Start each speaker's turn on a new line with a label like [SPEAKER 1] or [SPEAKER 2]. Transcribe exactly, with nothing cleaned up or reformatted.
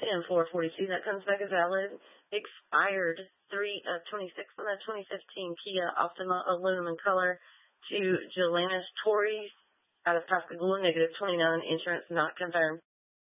[SPEAKER 1] And four forty-two, that comes back as valid. Expired three of twenty-six on the twenty fifteen Kia Optima aluminum color to Jelanis Torres out of Pascagoula, negative twenty-nine, insurance not confirmed.